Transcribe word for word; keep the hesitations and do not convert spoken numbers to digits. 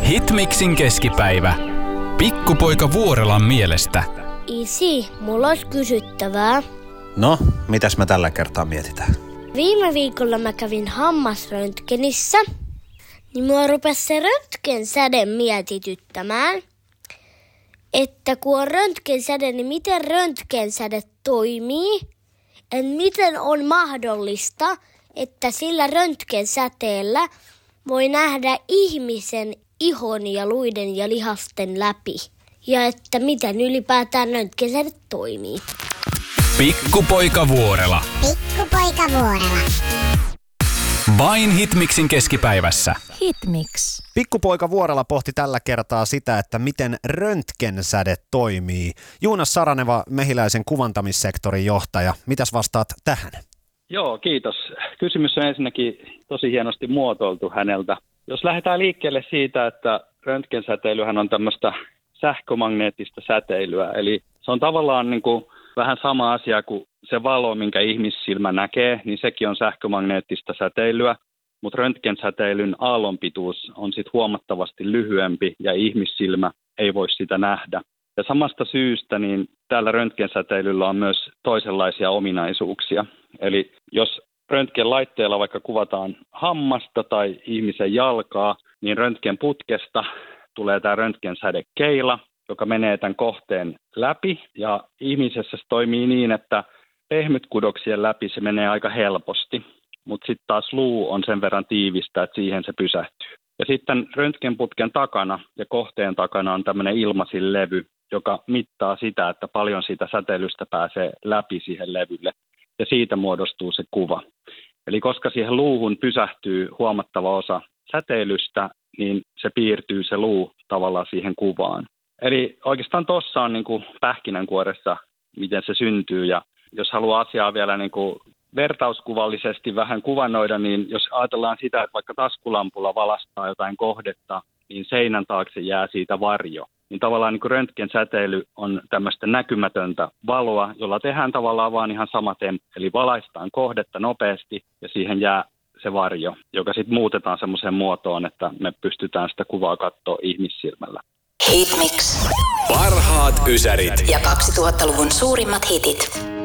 Hitmixin keskipäivä. Pikkupoika Vuorelan mielestä. Isi, mulla olisi kysyttävää. No, mitäs me tällä kertaa mietitään? Viime viikolla mä kävin hammasröntgenissä, niin mua rupesi se röntgensäde mietityttämään. Että kun on röntgensäde, niin miten röntgensäde toimii? Ja miten on mahdollista, että sillä röntgensäteellä voi nähdä ihmisen ihon ja luiden ja lihasten läpi. Ja että miten ylipäätään röntgensäde toimii. Pikkupoika Vuorela. Pikkupoika Vuorela. Vain Hitmixin keskipäivässä. Hitmix. Pikkupoika Vuorela pohti tällä kertaa sitä, että miten röntgensäde toimii. Juunas Saraneva, Mehiläisen kuvantamissektorin johtaja. Mitäs vastaat tähän? Joo, kiitos. Kysymys on ensinnäkin tosi hienosti muotoiltu häneltä. Jos lähdetään liikkeelle siitä, että röntgensäteilyhän on tämmöistä sähkömagneettista säteilyä, eli se on tavallaan niin kuin vähän sama asia kuin se valo, minkä ihmissilmä näkee, niin sekin on sähkömagneettista säteilyä, mutta röntgensäteilyn aallonpituus on sitten huomattavasti lyhyempi ja ihmissilmä ei voi sitä nähdä. Ja samasta syystä niin tällä röntgensäteilyllä on myös toisenlaisia ominaisuuksia. Eli jos röntgenlaitteella vaikka kuvataan hammasta tai ihmisen jalkaa, niin röntgenputkesta tulee tämä röntgensädekeila, joka menee tämän kohteen läpi. Ja ihmisessä se toimii niin, että pehmytkudoksien läpi se menee aika helposti, mutta sitten taas luu on sen verran tiivistä, että siihen se pysähtyy. Ja sitten röntgenputken takana ja kohteen takana on tämmöinen ilmasinlevy, joka mittaa sitä, että paljon siitä säteilystä pääsee läpi siihen levylle. Ja siitä muodostuu se kuva. Eli koska siihen luuhun pysähtyy huomattava osa säteilystä, niin se piirtyy se luu tavallaan siihen kuvaan. Eli oikeastaan tuossa on niin kuin pähkinänkuoressa, miten se syntyy. Ja jos haluaa asiaa vielä niin kuin vertauskuvallisesti vähän kuvannoida, niin jos ajatellaan sitä, että vaikka taskulampulla valastaa jotain kohdetta, niin seinän taakse jää siitä varjo. Niin tavallaan niin kuin röntgensäteily on tämmöistä näkymätöntä valoa, jolla tehdään tavallaan vaan ihan sama temppu. Eli valaistaan kohdetta nopeasti ja siihen jää se varjo, joka sitten muutetaan semmoiseen muotoon, että me pystytään sitä kuvaa katsoa ihmissilmällä. Hitmix. Parhaat ysärit. Ja kaksituhattaluvun suurimmat hitit.